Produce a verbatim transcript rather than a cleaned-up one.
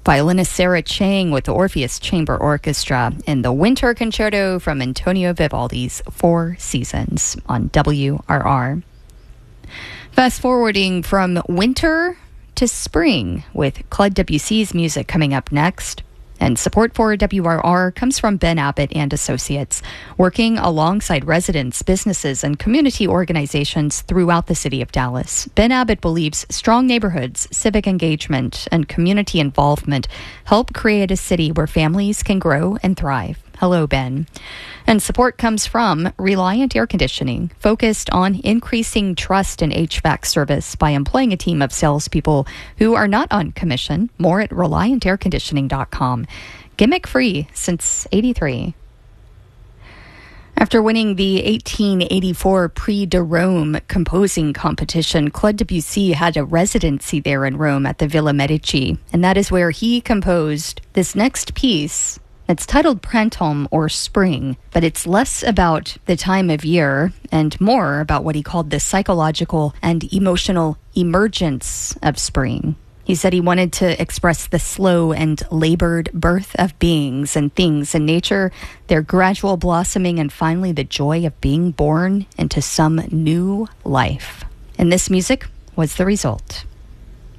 Violinist Sarah Chang with the Orpheus Chamber Orchestra in the Winter Concerto from Antonio Vivaldi's Four Seasons on W R R. Fast forwarding from winter to spring with Claude Debussy's music coming up next. And support for W R R comes from Ben Abbott and Associates, working alongside residents, businesses, and community organizations throughout the city of Dallas. Ben Abbott believes strong neighborhoods, civic engagement, and community involvement help create a city where families can grow and thrive. Hello, Ben. And support comes from Reliant Air Conditioning, focused on increasing trust in H V A C service by employing a team of salespeople who are not on commission. More at reliant air conditioning dot com. Gimmick free since eighty-three. After winning the eighteen eighty-four Prix de Rome composing competition, Claude Debussy had a residency there in Rome at the Villa Medici, and that is where he composed this next piece. It's titled Printemps, or Spring, but it's less about the time of year and more about what he called the psychological and emotional emergence of spring. He said he wanted to express the slow and labored birth of beings and things in nature, their gradual blossoming, and finally the joy of being born into some new life. And this music was the result.